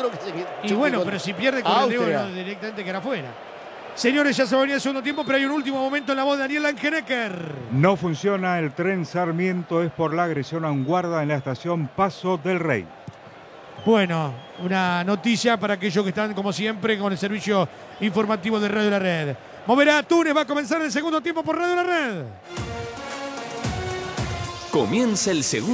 otro que se... Y bueno, pero si pierde con el León, directamente quedará fuera. Señores, ya se va a venir el segundo tiempo, pero hay un último momento en la voz de Daniel Langenecker. No funciona el tren Sarmiento, es por la agresión a un guarda en la estación Paso del Rey. Bueno, una noticia para aquellos que están, como siempre, con el servicio informativo de Radio La Red. Moverá a Túnez, va a comenzar el segundo tiempo por Radio La Red. Comienza el segundo.